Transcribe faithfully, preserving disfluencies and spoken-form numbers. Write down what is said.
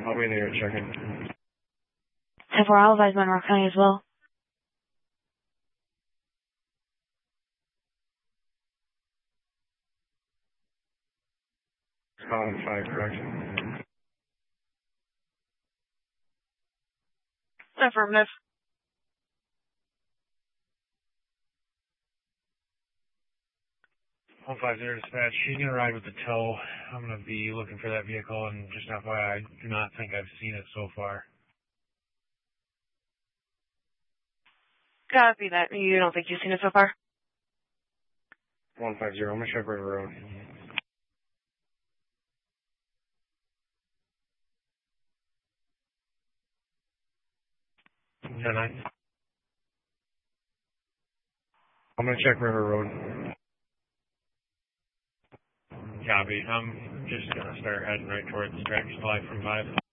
I'll be in there checking. ten four, I'll advise Monroe County as well. Column five, correction. Affirmative. one five zero dispatch, she's going to ride with the tow. I'm going to be looking for that vehicle, and just F Y I, I do not think I've seen it so far. Copy that. You don't think you've seen it so far? one five zero, I'm going to check River Road. ten nine. I'm going to check River Road. Copy. I'm just going to start heading right towards the tractor supply from five.